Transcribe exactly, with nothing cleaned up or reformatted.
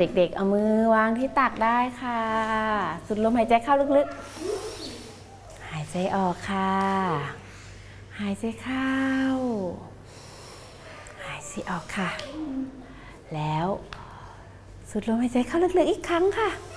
เด็กๆเอามือวางที่ตักได้ค่ะสูดลมหายใจเข้าลึกๆหายใจออกค่ะหายใจเข้าหายใจออกค่ะแล้วสูดลมหายใจเข้าลึกๆอีกครั้งค่ะ